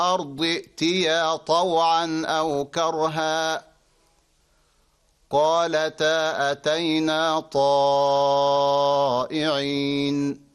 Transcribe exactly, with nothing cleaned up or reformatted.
الأرض ائتيا طوعا أو كرها قالتا أتينا طائعين